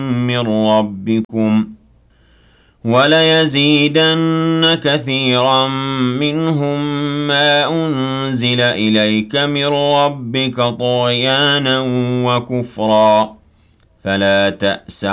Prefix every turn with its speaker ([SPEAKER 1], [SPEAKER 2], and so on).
[SPEAKER 1] من ربكم وليزيدن كثيرا منهم ما أنزل إليك من ربك طغيانا وكفرا فلا تأس